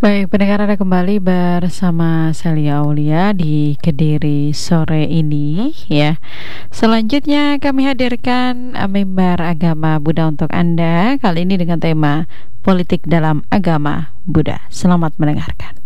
Baik, pendengar, ada kembali bersama Celia Aulia di Kediri sore ini ya. Selanjutnya kami hadirkan mimbar agama Buddha untuk Anda, kali ini dengan tema politik dalam agama Buddha. Selamat mendengarkan.